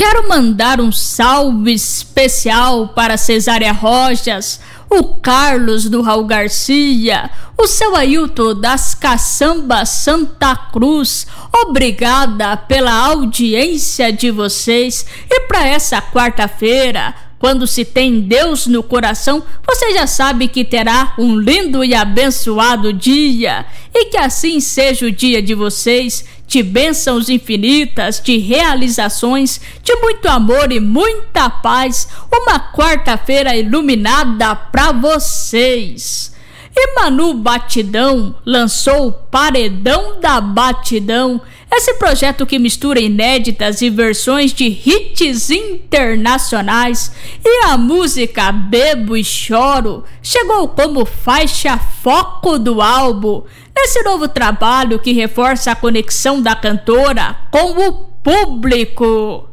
Quero mandar um salve especial para Cesária Rojas, o Carlos do Raul Garcia, o seu Ailton das Caçambas Santa Cruz. Obrigada pela audiência de vocês. E para essa quarta-feira, quando se tem Deus no coração, você já sabe que terá um lindo e abençoado dia. E que assim seja o dia de vocês, de bênçãos infinitas, de realizações, de muito amor e muita paz. Uma quarta-feira iluminada para vocês. E Manu Batidão lançou o Paredão da Batidão, esse projeto que mistura inéditas e versões de hits internacionais. E a música Bebo e Choro chegou como faixa foco do álbum, nesse novo trabalho que reforça a conexão da cantora com o público.